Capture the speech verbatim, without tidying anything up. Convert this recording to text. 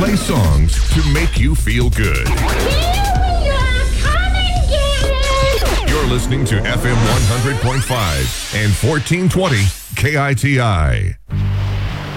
play songs to make you feel good. You're listening to F M one hundred point five and fourteen twenty K I T I.